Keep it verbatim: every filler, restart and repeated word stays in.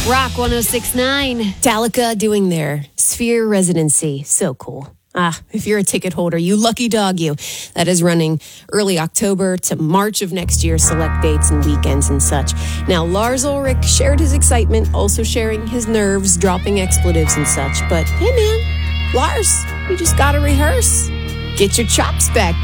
Rock one oh six point nine. Metallica doing their Sphere residency. So cool. Ah, if you're a ticket holder, you lucky dog you. That is running early October to March of next year, select dates and weekends and such. Now, Lars Ulrich shared his excitement, also sharing his nerves, dropping expletives and such. But hey, man, Lars, you just got to rehearse. Get your chops back